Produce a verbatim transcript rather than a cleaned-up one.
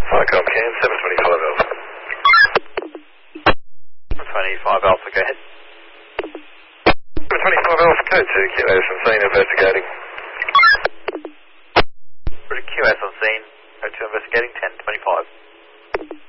Firecom Cam, seven twenty-five Alpha. twenty-five Alpha, go ahead. seven twenty-five Alpha, code two, Q S on scene, investigating. Q S on scene, code two investigating, ten twenty-five.